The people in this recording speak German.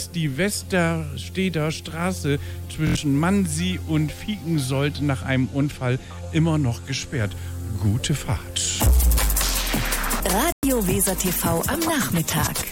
ist die Westersteder Straße zwischen Mansi und Viekensold nach einem Unfall immer noch gesperrt. Gute Fahrt. Radio Weser TV am Nachmittag.